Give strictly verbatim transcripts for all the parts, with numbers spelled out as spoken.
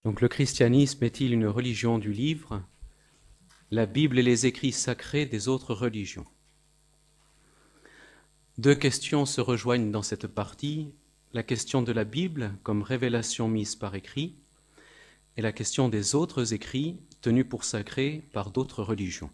Donc le christianisme est-il une religion du livre, la Bible et les écrits sacrés des autres religions? Deux questions se rejoignent dans cette partie, la question de la Bible comme révélation mise par écrit et la question des autres écrits tenus pour sacrés par d'autres religions.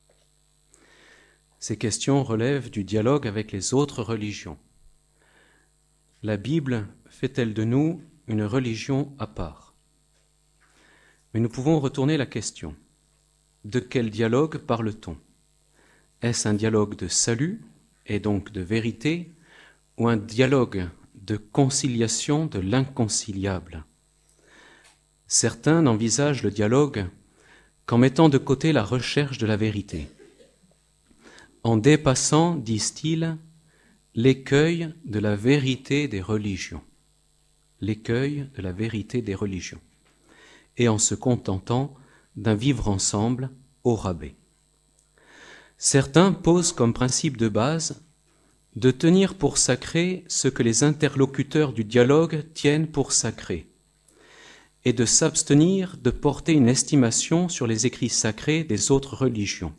Ces questions relèvent du dialogue avec les autres religions. La Bible fait-elle de nous une religion à part? Mais nous pouvons retourner la question. De quel dialogue parle-t-on? Est-ce un dialogue de salut et donc de vérité ou un dialogue de conciliation de l'inconciliable? Certains n'envisagent le dialogue qu'en mettant de côté la recherche de la vérité, en dépassant, disent-ils, l'écueil de la vérité des religions, l'écueil de la vérité des religions, et en se contentant d'un vivre ensemble au rabais. Certains posent comme principe de base de tenir pour sacré ce que les interlocuteurs du dialogue tiennent pour sacré, et de s'abstenir de porter une estimation sur les écrits sacrés des autres religions.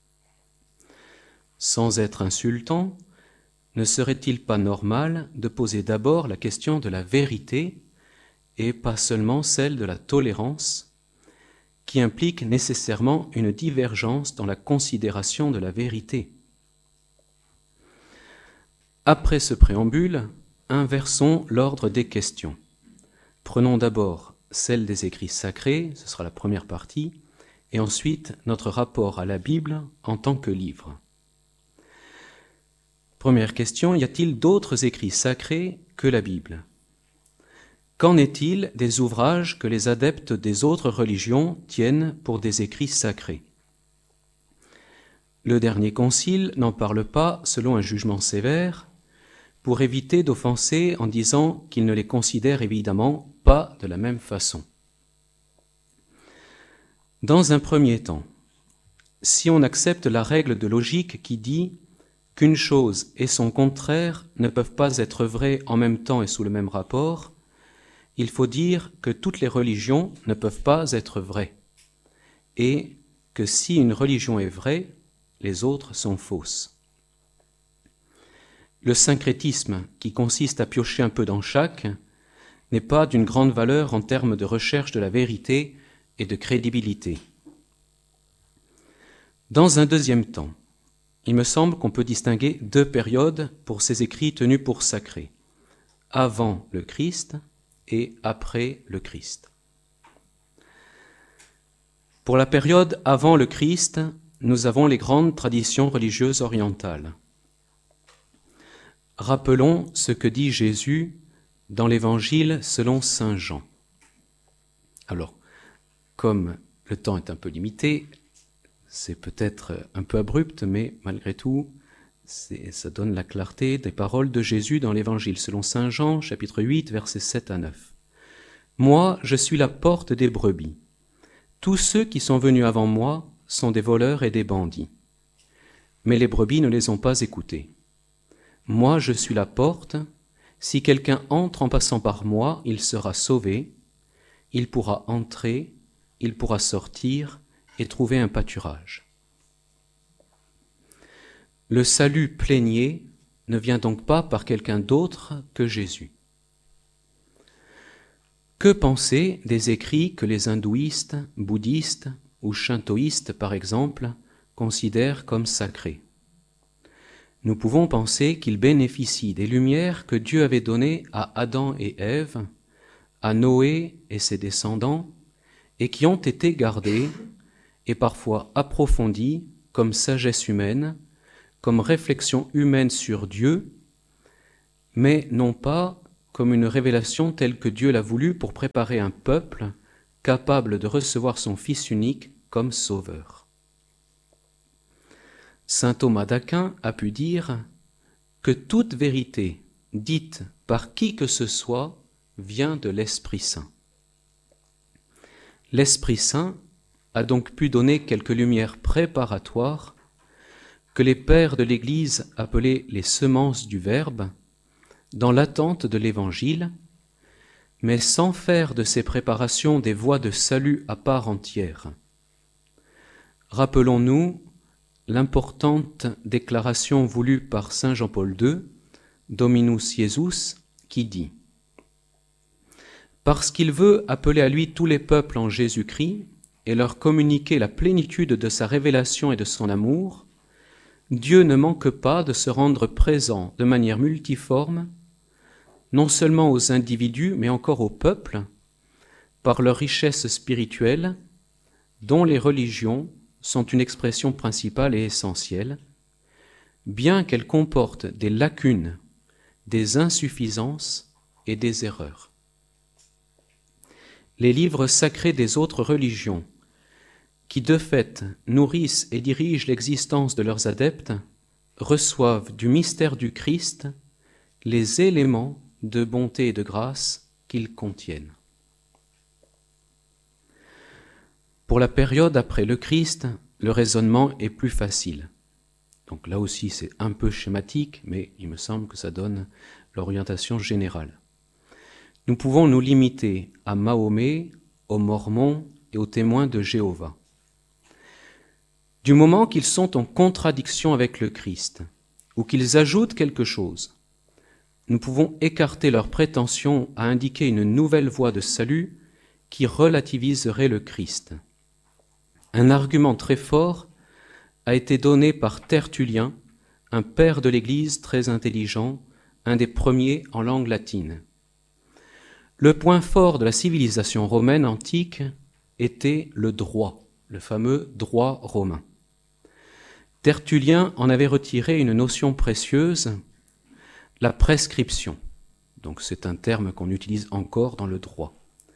Sans être insultant, ne serait-il pas normal de poser d'abord la question de la vérité et pas seulement celle de la tolérance, qui implique nécessairement une divergence dans la considération de la vérité? Après ce préambule, inversons l'ordre des questions. Prenons d'abord celle des écrits sacrés, ce sera la première partie, et ensuite notre rapport à la Bible en tant que livre. Première question, y a-t-il d'autres écrits sacrés que la Bible? Qu'en est-il des ouvrages que les adeptes des autres religions tiennent pour des écrits sacrés? Le dernier concile n'en parle pas selon un jugement sévère, pour éviter d'offenser en disant qu'il ne les considère évidemment pas de la même façon. Dans un premier temps, si on accepte la règle de logique qui dit qu'une chose et son contraire ne peuvent pas être vraies en même temps et sous le même rapport, il faut dire que toutes les religions ne peuvent pas être vraies, et que si une religion est vraie, les autres sont fausses. Le syncrétisme, qui consiste à piocher un peu dans chaque, n'est pas d'une grande valeur en termes de recherche de la vérité et de crédibilité. Dans un deuxième temps, il me semble qu'on peut distinguer deux périodes pour ces écrits tenus pour sacrés, avant le Christ et après le Christ. Pour la période avant le Christ, nous avons les grandes traditions religieuses orientales. Rappelons ce que dit Jésus dans l'Évangile selon saint Jean. Alors, comme le temps est un peu limité, c'est peut-être un peu abrupt, mais malgré tout, c'est, ça donne la clarté des paroles de Jésus dans l'Évangile selon saint Jean, chapitre huit, versets sept à neuf. « Moi, je suis la porte des brebis. Tous ceux qui sont venus avant moi sont des voleurs et des bandits. Mais les brebis ne les ont pas écoutés. Moi, je suis la porte. Si quelqu'un entre en passant par moi, il sera sauvé. Il pourra entrer, il pourra sortir et trouver un pâturage. » Le salut plénier ne vient donc pas par quelqu'un d'autre que Jésus. Que penser des écrits que les hindouistes, bouddhistes ou shintoïstes, par exemple, considèrent comme sacrés? Nous pouvons penser qu'ils bénéficient des lumières que Dieu avait données à Adam et Ève, à Noé et ses descendants, et qui ont été gardées et parfois approfondies comme sagesse humaine, comme réflexion humaine sur Dieu, mais non pas comme une révélation telle que Dieu l'a voulu pour préparer un peuple capable de recevoir son Fils unique comme sauveur. Saint Thomas d'Aquin a pu dire que toute vérité dite par qui que ce soit vient de l'Esprit Saint. L'Esprit Saint a donc pu donner quelques lumières préparatoires que les pères de l'Église appelaient les semences du Verbe, dans l'attente de l'Évangile, mais sans faire de ces préparations des voies de salut à part entière. Rappelons-nous l'importante déclaration voulue par saint Jean-Paul deux, Dominus Iesus, qui dit « Parce qu'il veut appeler à lui tous les peuples en Jésus-Christ et leur communiquer la plénitude de sa révélation et de son amour, Dieu ne manque pas de se rendre présent de manière multiforme, non seulement aux individus, mais encore aux peuples, par leur richesse spirituelle, dont les religions sont une expression principale et essentielle, bien qu'elles comportent des lacunes, des insuffisances et des erreurs. Les livres sacrés des autres religions, qui de fait nourrissent et dirigent l'existence de leurs adeptes, reçoivent du mystère du Christ les éléments de bonté et de grâce qu'ils contiennent. Pour la période après le Christ, le raisonnement est plus facile. Donc là aussi c'est un peu schématique, mais il me semble que ça donne l'orientation générale. Nous pouvons nous limiter à Mahomet, aux Mormons et aux témoins de Jéhovah. Du moment qu'ils sont en contradiction avec le Christ, ou qu'ils ajoutent quelque chose, nous pouvons écarter leur prétention à indiquer une nouvelle voie de salut qui relativiserait le Christ. Un argument très fort a été donné par Tertullien, un père de l'Église très intelligent, un des premiers en langue latine. Le point fort de la civilisation romaine antique était le droit, le fameux droit romain. Tertullien en avait retiré une notion précieuse, la prescription. Donc c'est un terme qu'on utilise encore dans le droit.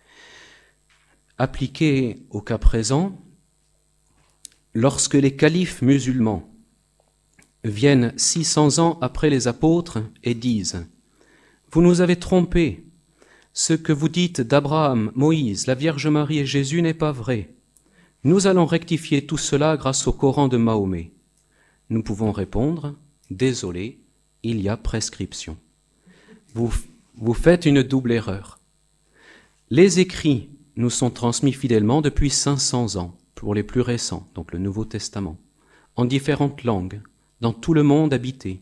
Appliqué au cas présent, lorsque les califes musulmans viennent six cents ans après les apôtres et disent « Vous nous avez trompés, ce que vous dites d'Abraham, Moïse, la Vierge Marie et Jésus n'est pas vrai. Nous allons rectifier tout cela grâce au Coran de Mahomet. » Nous pouvons répondre « Désolé, il y a prescription. Vous, vous faites une double erreur. Les écrits nous sont transmis fidèlement depuis cinq cents ans, pour les plus récents, donc le Nouveau Testament, en différentes langues, dans tout le monde habité.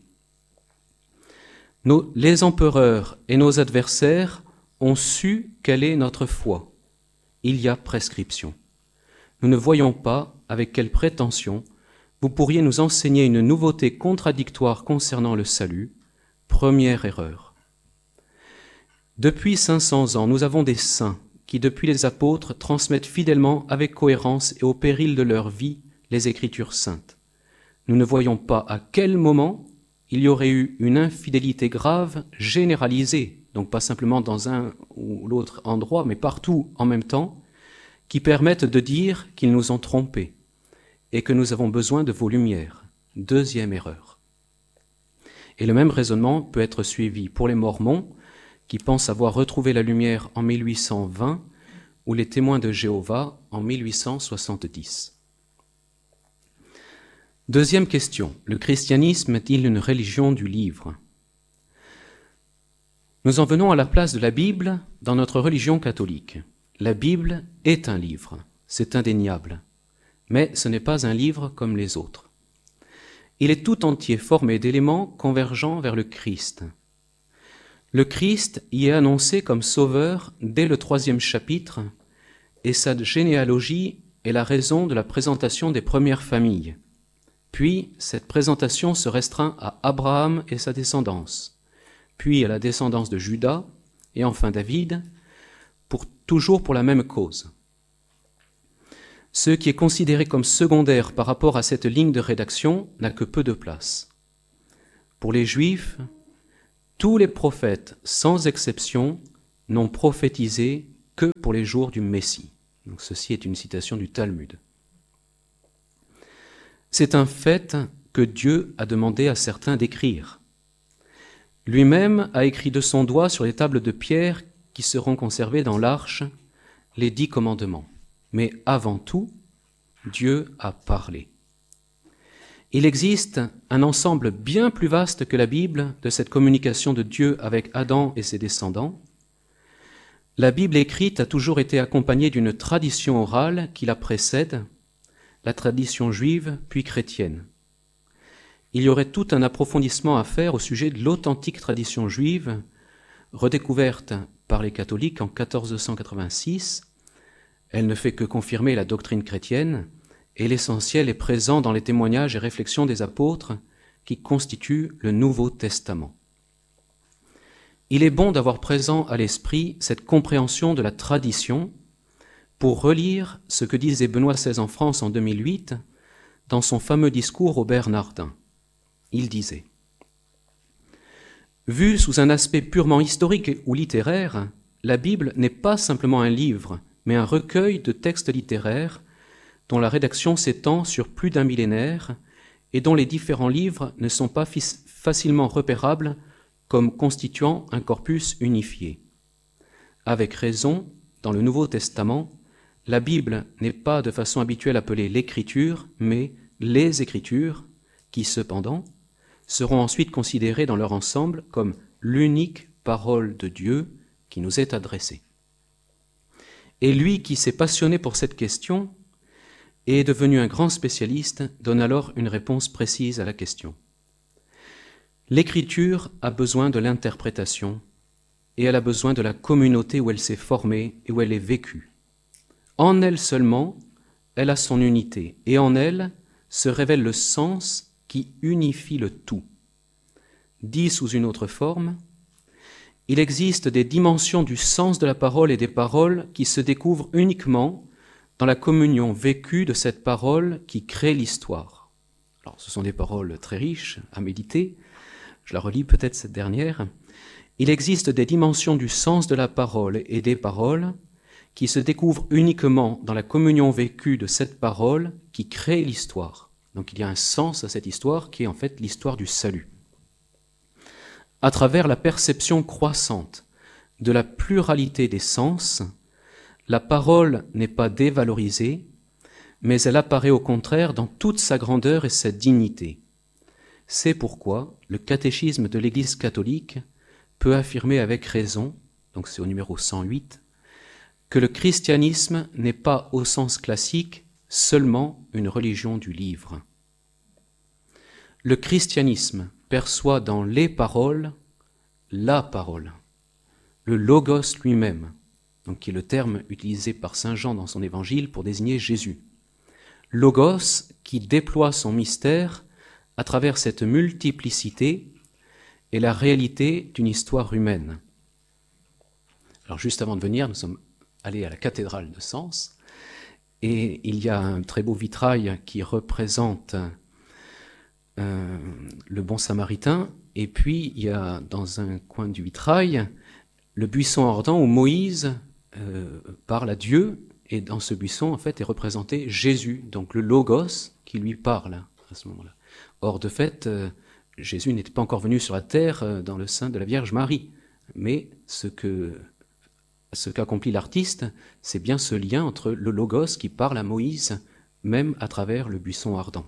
Nos, les empereurs et nos adversaires ont su quelle est notre foi. Il y a prescription. Nous ne voyons pas avec quelle prétention vous pourriez nous enseigner une nouveauté contradictoire concernant le salut. Première erreur. Depuis cinq cents ans, nous avons des saints qui, depuis les apôtres, transmettent fidèlement, avec cohérence et au péril de leur vie, les Écritures saintes. Nous ne voyons pas à quel moment il y aurait eu une infidélité grave, généralisée, donc pas simplement dans un ou l'autre endroit, mais partout en même temps, qui permettent de dire qu'ils nous ont trompés et que nous avons besoin de vos lumières. Deuxième erreur. Et le même raisonnement peut être suivi pour les Mormons, qui pensent avoir retrouvé la lumière en mille huit cent vingt, ou les témoins de Jéhovah en mille huit cent soixante-dix. Deuxième question, le christianisme est-il une religion du livre ? Nous en venons à la place de la Bible dans notre religion catholique. La Bible est un livre, c'est indéniable, mais ce n'est pas un livre comme les autres. Il est tout entier formé d'éléments convergeant vers le Christ. Le Christ y est annoncé comme sauveur dès le troisième chapitre, et sa généalogie est la raison de la présentation des premières familles. Puis, cette présentation se restreint à Abraham et sa descendance, puis à la descendance de Judas, et enfin David, pour, toujours pour la même cause. Ce qui est considéré comme secondaire par rapport à cette ligne de rédaction n'a que peu de place. Pour les Juifs, tous les prophètes, sans exception, n'ont prophétisé que pour les jours du Messie. Donc ceci est une citation du Talmud. C'est un fait que Dieu a demandé à certains d'écrire. Lui-même a écrit de son doigt sur les tables de pierre qui seront conservées dans l'arche les dix commandements. Mais avant tout, Dieu a parlé. Il existe un ensemble bien plus vaste que la Bible de cette communication de Dieu avec Adam et ses descendants. La Bible écrite a toujours été accompagnée d'une tradition orale qui la précède, la tradition juive puis chrétienne. Il y aurait tout un approfondissement à faire au sujet de l'authentique tradition juive, redécouverte par les catholiques en quatorze cent quatre-vingt-six. Elle ne fait que confirmer la doctrine chrétienne, et l'essentiel est présent dans les témoignages et réflexions des apôtres qui constituent le Nouveau Testament. Il est bon d'avoir présent à l'esprit cette compréhension de la tradition pour relire ce que disait Benoît seize en France en deux mille huit dans son fameux discours aux Bernardins. Il disait « Vue sous un aspect purement historique ou littéraire, la Bible n'est pas simplement un livre, mais un recueil de textes littéraires dont la rédaction s'étend sur plus d'un millénaire et dont les différents livres ne sont pas facilement repérables comme constituant un corpus unifié. Avec raison, dans le Nouveau Testament, la Bible n'est pas de façon habituelle appelée l'Écriture, mais les Écritures, qui cependant seront ensuite considérées dans leur ensemble comme l'unique parole de Dieu qui nous est adressée. Et lui qui s'est passionné pour cette question et est devenu un grand spécialiste donne alors une réponse précise à la question. L'Écriture a besoin de l'interprétation et elle a besoin de la communauté où elle s'est formée et où elle est vécue. En elle seulement, elle a son unité et en elle se révèle le sens qui unifie le tout. Dit sous une autre forme, il existe des dimensions du sens de la parole et des paroles qui se découvrent uniquement dans la communion vécue de cette parole qui crée l'histoire. Alors, ce sont des paroles très riches à méditer. Je la relis peut-être cette dernière. Il existe des dimensions du sens de la parole et des paroles qui se découvrent uniquement dans la communion vécue de cette parole qui crée l'histoire. Donc il y a un sens à cette histoire qui est en fait l'histoire du salut. À travers la perception croissante de la pluralité des sens, la parole n'est pas dévalorisée, mais elle apparaît au contraire dans toute sa grandeur et sa dignité. C'est pourquoi le catéchisme de l'Église catholique peut affirmer avec raison, donc c'est au numéro cent huit, que le christianisme n'est pas au sens classique seulement une religion du livre. Le christianisme perçoit dans les paroles la parole, le logos lui-même, donc qui est le terme utilisé par saint Jean dans son évangile pour désigner Jésus. Logos qui déploie son mystère à travers cette multiplicité et la réalité d'une histoire humaine. Alors juste avant de venir, nous sommes allés à la cathédrale de Sens et il y a un très beau vitrail qui représente euh, le bon samaritain et puis il y a dans un coin du vitrail le buisson ardent où Moïse euh, parle à Dieu et dans ce buisson en fait est représenté Jésus, donc le Logos qui lui parle à ce moment-là. Or de fait, euh, Jésus n'était pas encore venu sur la terre euh, dans le sein de la Vierge Marie, mais ce que ce qu'accomplit l'artiste, c'est bien ce lien entre le Logos qui parle à Moïse, même à travers le buisson ardent.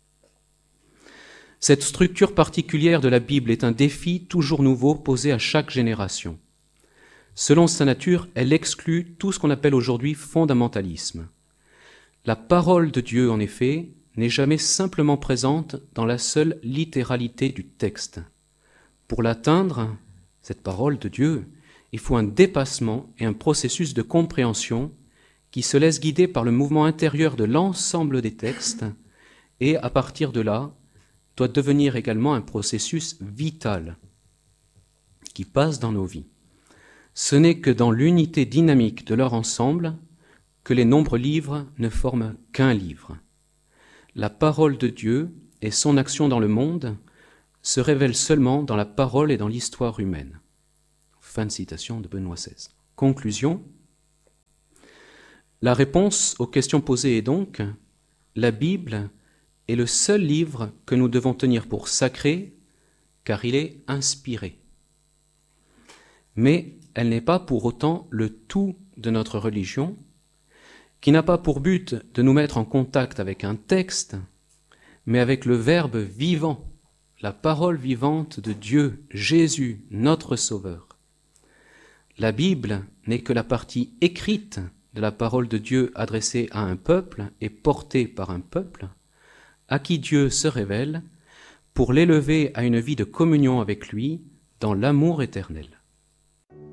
Cette structure particulière de la Bible est un défi toujours nouveau posé à chaque génération. Selon sa nature, elle exclut tout ce qu'on appelle aujourd'hui fondamentalisme. La parole de Dieu, en effet, n'est jamais simplement présente dans la seule littéralité du texte. Pour l'atteindre, cette parole de Dieu, il faut un dépassement et un processus de compréhension qui se laisse guider par le mouvement intérieur de l'ensemble des textes et, à partir de là, doit devenir également un processus vital qui passe dans nos vies. Ce n'est que dans l'unité dynamique de leur ensemble que les nombreux livres ne forment qu'un livre. La parole de Dieu et son action dans le monde se révèlent seulement dans la parole et dans l'histoire humaine. Fin de citation de Benoît seize. Conclusion. La réponse aux questions posées est donc « La Bible est le seul livre que nous devons tenir pour sacré, car il est inspiré. Mais elle n'est pas pour autant le tout de notre religion, qui n'a pas pour but de nous mettre en contact avec un texte, mais avec le Verbe vivant, la parole vivante de Dieu, Jésus, notre Sauveur. la Bible n'est que la partie écrite de la parole de Dieu adressée à un peuple et portée par un peuple, à qui Dieu se révèle pour l'élever à une vie de communion avec lui dans l'amour éternel.